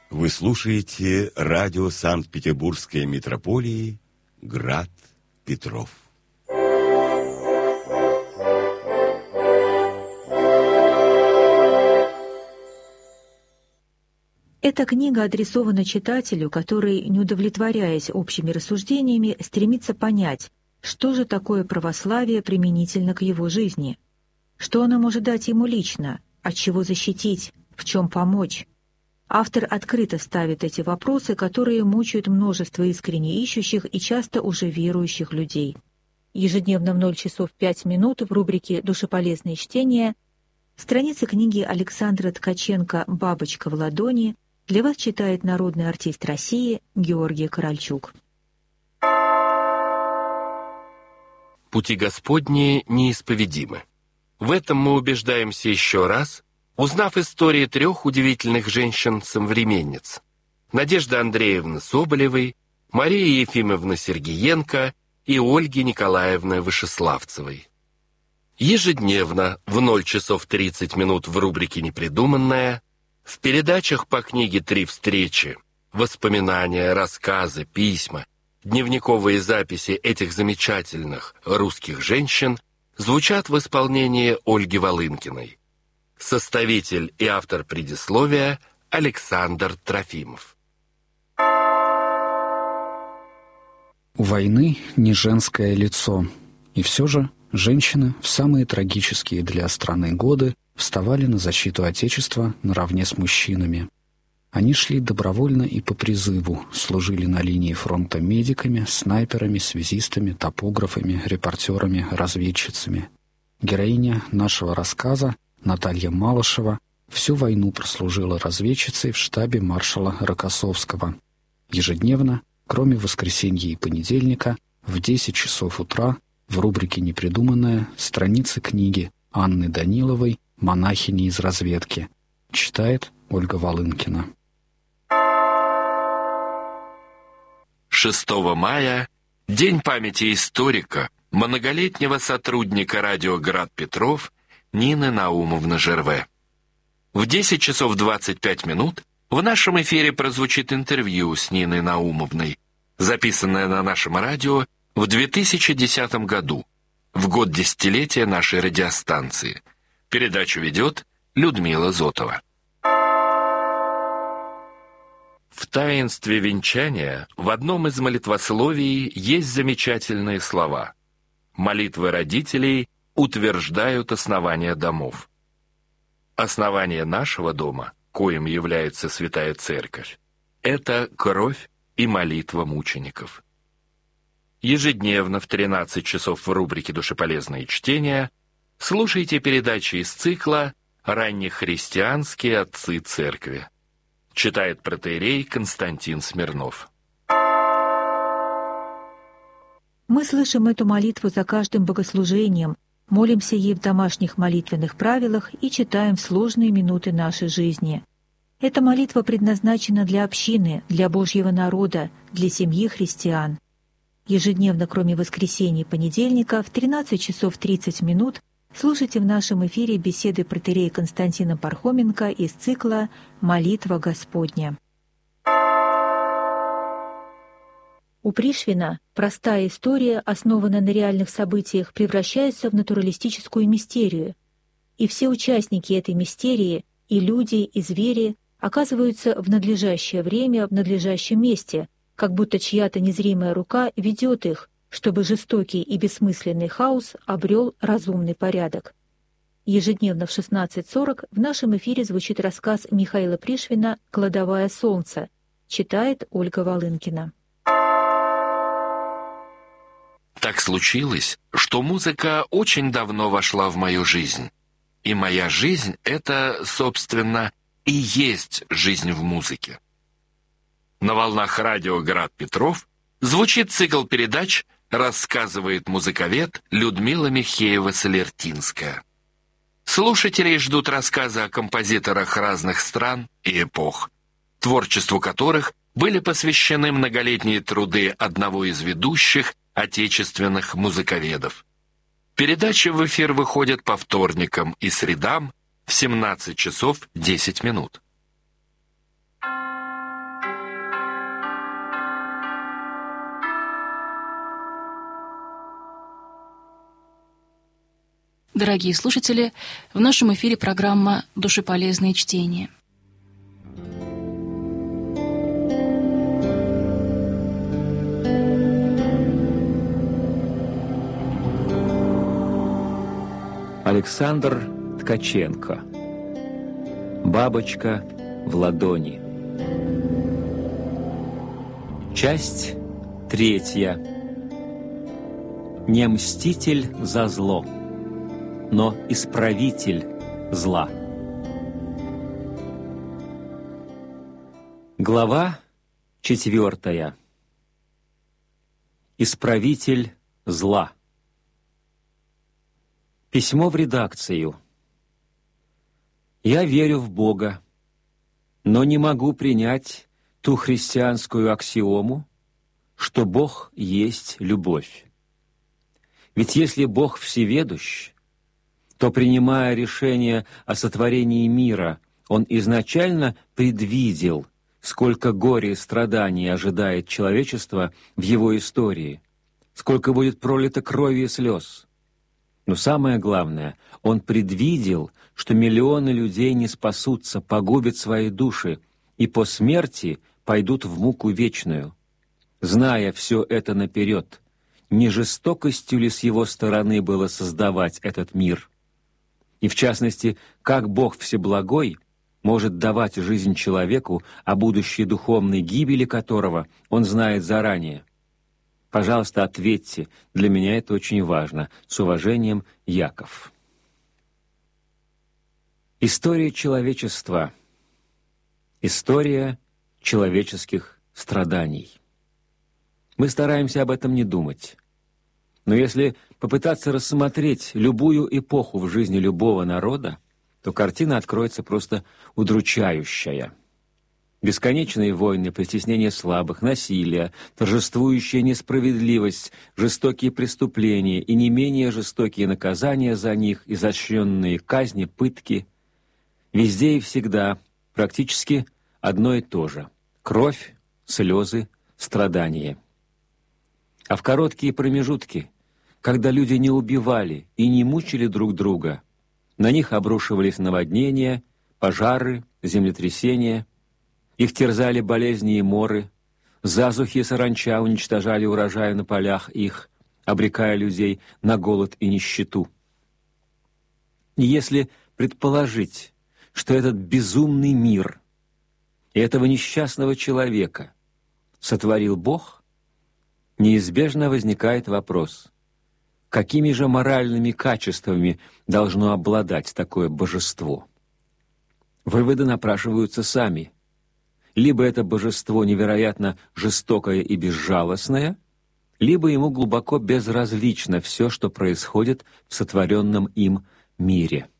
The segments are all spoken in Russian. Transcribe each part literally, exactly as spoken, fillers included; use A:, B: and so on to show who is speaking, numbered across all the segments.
A: Вы слушаете радио Санкт-Петербургской митрополии «Град Петров».
B: Эта книга адресована читателю, который, не удовлетворяясь общими рассуждениями, стремится понять, что же такое православие применительно к его жизни, что оно может дать ему лично, от чего защитить, в чем помочь. Автор открыто ставит эти вопросы, которые мучают множество искренне ищущих и часто уже верующих людей. Ежедневно в ноль часов пять минут в рубрике «Душеполезные чтения» страницы книги Александра Ткаченко «Бабочка в ладони» для вас читает народный артист России Георгий Корольчук.
C: Пути Господни неисповедимы. В этом мы убеждаемся еще раз, узнав истории трех удивительных женщин-современниц: Надежды Андреевны Соболевой, Марии Ефимовны Сергиенко и Ольги Николаевны Вышеславцевой. Ежедневно в ноль часов тридцать минут в рубрике «Непридуманное», в передачах по книге «Три встречи», воспоминания, рассказы, письма, дневниковые записи этих замечательных русских женщин звучат в исполнении Ольги Волынкиной. Составитель и автор предисловия Александр Трофимов.
D: У войны не женское лицо, и все же женщины в самые трагические для страны годы вставали на защиту Отечества наравне с мужчинами. Они шли добровольно и по призыву, служили на линии фронта медиками, снайперами, связистами, топографами, репортерами, разведчицами. Героиня нашего рассказа, Наталья Малышева, всю войну прослужила разведчицей в штабе маршала Рокоссовского. Ежедневно, кроме воскресенья и понедельника, в десять часов утра в рубрике «Непридуманное» страницы книги Анны Даниловой «Монахини из разведки». Читает Ольга Волынкина.
C: шестого мая – День памяти историка, многолетнего сотрудника радио «Град Петров» Нины Наумовны Жерве. В десять часов двадцать пять минут в нашем эфире прозвучит интервью с Ниной Наумовной, записанное на нашем радио в две тысячи десятом году, в год десятилетия нашей радиостанции. Передачу ведет Людмила Зотова. В таинстве венчания в одном из молитвословий есть замечательные слова. Молитвы родителей утверждают основания домов. Основание нашего дома, коим является Святая Церковь, это кровь и молитва мучеников. Ежедневно в тринадцать часов в рубрике «Душеполезные чтения» слушайте передачи из цикла «Раннехристианские отцы церкви». Читает протоиерей Константин Смирнов.
B: Мы слышим эту молитву за каждым богослужением, молимся ей в домашних молитвенных правилах и читаем в сложные минуты нашей жизни. Эта молитва предназначена для общины, для Божьего народа, для семьи христиан. Ежедневно, кроме воскресенья и понедельника, в тринадцать часов тридцать минут слушайте в нашем эфире беседы протоиерея Константина Пархоменко из цикла «Молитва Господня». У Пришвина простая история, основанная на реальных событиях, превращается в натуралистическую мистерию, и все участники этой мистерии, и люди, и звери, оказываются в надлежащее время в надлежащем месте, как будто чья-то незримая рука ведет их, чтобы жестокий и бессмысленный хаос обрел разумный порядок. Ежедневно в шестнадцать сорок в нашем эфире звучит рассказ Михаила Пришвина «Кладовая солнца». Читает Ольга Волынкина.
C: Так случилось, что музыка очень давно вошла в мою жизнь. И моя жизнь — это, собственно, и есть жизнь в музыке. На волнах радио «Град Петров» звучит цикл передач «Рассказывает музыковед» Людмила Михеева-Солертинская. Слушателей ждут рассказы о композиторах разных стран и эпох, творчеству которых были посвящены многолетние труды одного из ведущих отечественных музыковедов. Передачи в эфир выходят по вторникам и средам в семнадцать часов десять минут.
E: Дорогие слушатели, в нашем эфире программа «Душеполезные чтения».
F: Александр Ткаченко. «Бабочка в ладони». Часть третья. Не мститель за зло, но исправитель зла. Глава четвертая. Исправитель зла. Письмо в редакцию. Я верю в Бога, но не могу принять ту христианскую аксиому, что Бог есть любовь. Ведь если Бог всеведущ, то, принимая решение о сотворении мира, Он изначально предвидел, сколько горя и страданий ожидает человечество в его истории, сколько будет пролито крови и слез. Но самое главное, Он предвидел, что миллионы людей не спасутся, погубят свои души и по смерти пойдут в муку вечную. Зная все это наперед, не жестокостью ли с Его стороны было создавать этот мир? И в частности, как Бог Всеблагой может давать жизнь человеку, о будущей духовной гибели которого Он знает заранее? Пожалуйста, ответьте, для меня это очень важно. С уважением, Яков. История человечества. История человеческих страданий. Мы стараемся об этом не думать. Но если попытаться рассмотреть любую эпоху в жизни любого народа, то картина откроется просто удручающая. Бесконечные войны, притеснение слабых, насилие, торжествующая несправедливость, жестокие преступления и не менее жестокие наказания за них, изощренные казни, пытки. Везде и всегда практически одно и то же — кровь, слезы, страдания. А в короткие промежутки, когда люди не убивали и не мучили друг друга, на них обрушивались наводнения, пожары, землетрясения, их терзали болезни и моры, засухи и саранча уничтожали урожаи на полях их, обрекая людей на голод и нищету. И если предположить, что этот безумный мир и этого несчастного человека сотворил Бог, неизбежно возникает вопрос, какими же моральными качествами должно обладать такое божество? Выводы напрашиваются сами. Либо это божество невероятно жестокое и безжалостное, либо ему глубоко безразлично все, что происходит в сотворенном им мире.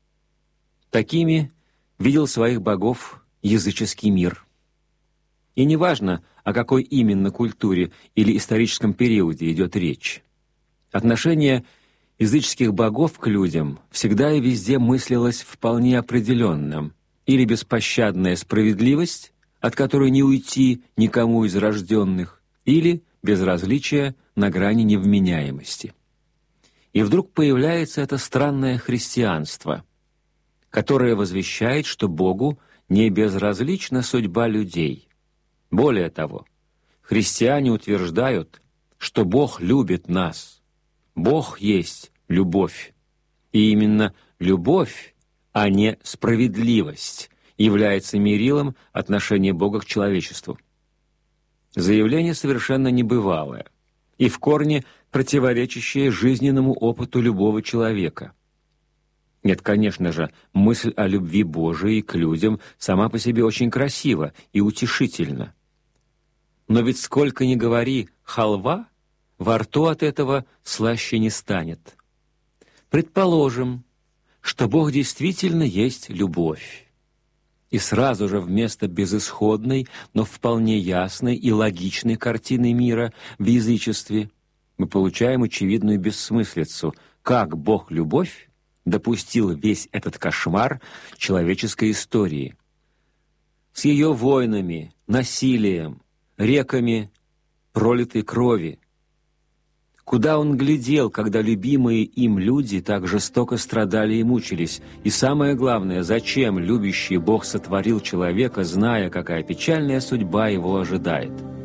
F: Такими видел своих богов языческий мир. И неважно, о какой именно культуре или историческом периоде идет речь. Отношение языческих богов к людям всегда и везде мыслилось вполне определенным: или беспощадная справедливость, от которой не уйти никому из рожденных, или безразличие на грани невменяемости. И вдруг появляется это странное христианство, которое возвещает, что Богу не безразлична судьба людей. Более того, христиане утверждают, что Бог любит нас. Бог есть любовь. И именно любовь, а не справедливость, является мерилом отношения Бога к человечеству. Заявление совершенно небывалое и в корне противоречащее жизненному опыту любого человека. Нет, конечно же, мысль о любви Божией к людям сама по себе очень красива и утешительна. Но ведь сколько ни говори халва, во рту от этого слаще не станет. Предположим, что Бог действительно есть любовь. И сразу же вместо безысходной, но вполне ясной и логичной картины мира в язычестве мы получаем очевидную бессмыслицу, как Бог-любовь допустил весь этот кошмар человеческой истории. С ее войнами, насилием, реками пролитой крови. Куда он глядел, когда любимые им люди так жестоко страдали и мучились? И самое главное, зачем любящий Бог сотворил человека, зная, какая печальная судьба его ожидает?